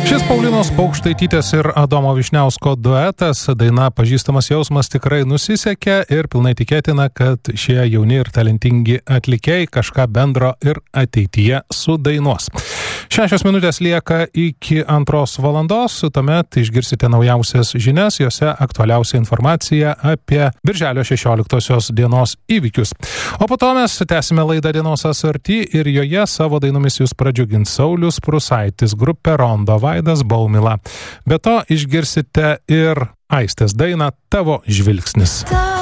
Šis Paulinos Paukštaitytės ir Adomo Vyšniausko duetas, daina Pažįstamas jausmas tikrai nusisekė ir pilnai tikėtina, kad šie jauni ir talentingi atlikėjai kažką bendro ir ateityje sudainuos. 6 minutės lieka iki 2 valandos, tuomet išgirsite naujausias žinias, jose aktualiausia informacija apie Birželio 16 dienos įvykius. O po to mes tęsime laidą Dienos asarty ir joje savo dainomis jūs pradžiugins Saulius Prusaitis, grupė Rondo, Vaidas Baumila. Be to išgirsite ir Aistės dainą Tavo žvilgsnis.